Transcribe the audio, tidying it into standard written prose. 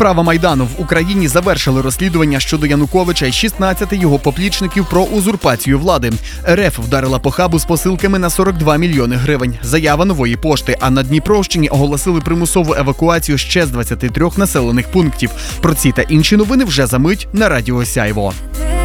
Справа Майдану. В Україні завершили розслідування щодо Януковича і 16 його поплічників про узурпацію влади. РФ вдарила по хабу з посилками на 42 мільйони гривень. Заява Нової пошти. А на Дніпровщині оголосили примусову евакуацію ще з 23 населених пунктів. Про ці та інші новини вже за мить на Радіо Сяйво.